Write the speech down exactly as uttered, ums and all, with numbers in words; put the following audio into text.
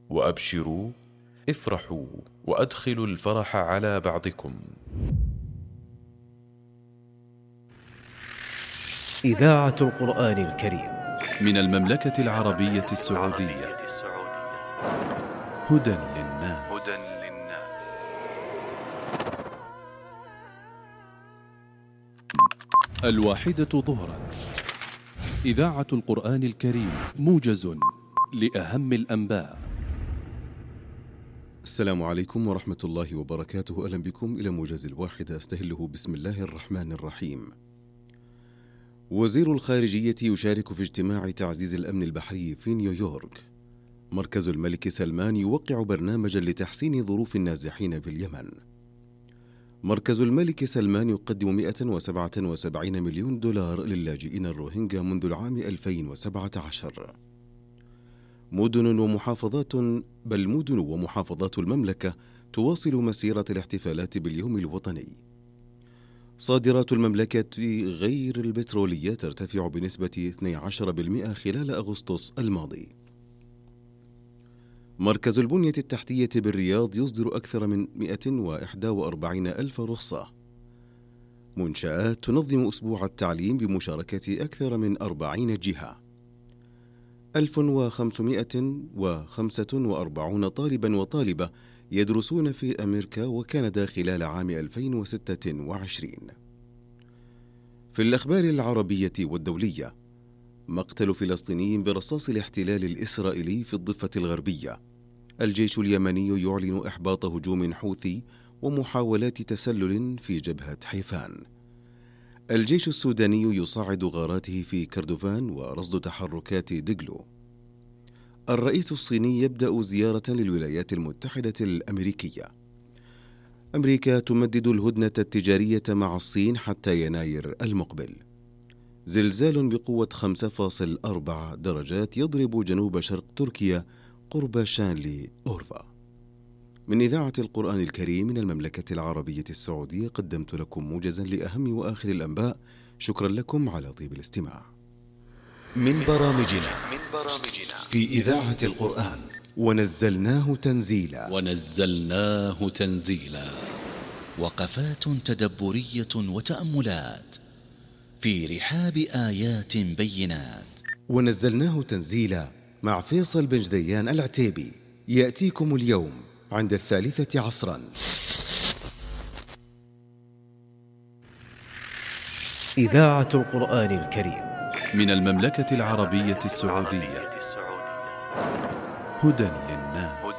وأبشروا افرحوا وأدخلوا الفرح على بعضكم. إذاعة القرآن الكريم من المملكة العربية السعودية. هدى للناس. الواحدة ظهرا. إذاعة القرآن الكريم، موجز لأهم الأنباء. السلام عليكم ورحمة الله وبركاته. أهلا بكم إلى موجز الواحدة، أستهله بسم الله الرحمن الرحيم. وزير الخارجية يشارك في اجتماع تعزيز الأمن البحري في نيويورك. مركز الملك سلمان يوقع برنامجا لتحسين ظروف النازحين باليمن. مركز الملك سلمان يقدم مئة وسبعة وسبعين مليون دولار للاجئين الروهينجا منذ العام ألفين وسبعة عشر. مدن ومحافظات بل مدن ومحافظات المملكة تواصل مسيرة الاحتفالات باليوم الوطني. صادرات المملكة غير البترولية ترتفع بنسبة اثني عشر بالمئة خلال أغسطس الماضي. مركز البنية التحتية بالرياض يصدر أكثر من مئة وإحدى وأربعين ألف رخصة. منشآت تنظم أسبوع التعليم بمشاركة أكثر من أربعين جهة. ألف وخمسمئة وخمسة وأربعين طالبا وطالبة يدرسون في أمريكا وكندا خلال عام ألفين وستة وعشرين. في الأخبار العربية والدولية، مقتل فلسطيني برصاص الاحتلال الإسرائيلي في الضفة الغربية. الجيش اليمني يعلن إحباط هجوم حوثي ومحاولات تسلل في جبهة حيفان. الجيش السوداني يصعد غاراته في كردفان ورصد تحركات دجلو. الرئيس الصيني يبدأ زيارة للولايات المتحدة الأمريكية. أمريكا تمدد الهدنة التجارية مع الصين حتى يناير المقبل. زلزال بقوة خمسة فاصلة أربعة درجات يضرب جنوب شرق تركيا قرب شانلي أورفا. من إذاعة القرآن الكريم من المملكة العربية السعودية، قدمت لكم موجزا لأهم وآخر الأنباء. شكرا لكم على طيب الاستماع. من برامجنا في إذاعة القرآن. ونزلناه تنزيلا. ونزلناه تنزيلا. وقفات تدبرية وتأملات في رحاب آيات بينات. ونزلناه تنزيلا مع فيصل بن جديان العتيبي، يأتيكم اليوم عند الثالثة عصرا. إذاعة القرآن الكريم من المملكة العربية السعودية. هدى للناس.